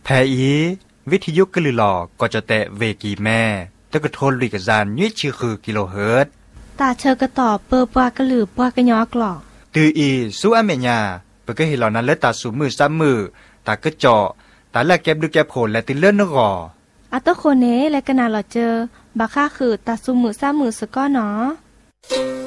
แพอีวิทยุกลือหลอก็จะแตะเวกีแม่แต่ก็โทนลุยกะจานยุ้ยชื่อคือกิโลเฮิรตซ์ตาเชอกระต่อเปอปวากระหลือปวากระยอกหลอตืออีสู้อเมญาเปก็เห็นเหล่านั้นและตาสูมือซ้ำมือตากระเจาะตาแลกแก็บดูแก็บโผลและติเลื่อนนกออัตโคเนและกะนาหลอเจอบาค่าคือตาสูมือซ้ำมือสะก้อหนอ